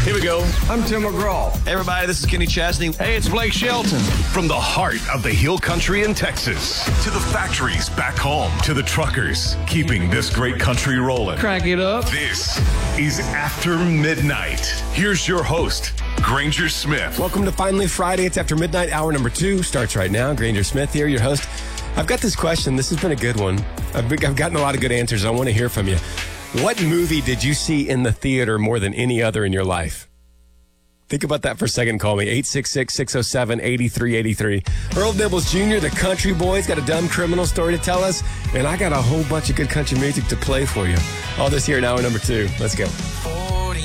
Here we go. I'm Tim McGraw. Hey, everybody, this is Kenny Chesney. Hey, it's Blake Shelton. From the heart of the hill country in Texas to the factories back home to the truckers keeping this great country rolling. Crack it up. This is After Midnight. Here's your host, Granger Smith. Welcome to Finally Friday. It's After Midnight. Hour number 2 starts right now. Granger Smith here, your host. I've got this question. This has been a good one. I've gotten a lot of good answers. I want to hear from you. What movie did you see in the theater more than any other in your life? Think about that for a second. Call me, 866-607-8383. Earl Nibbles Jr., the country boy, has got a dumb criminal story to tell us, and I got a whole bunch of good country music to play for you. All this here in hour number 2. Let's go.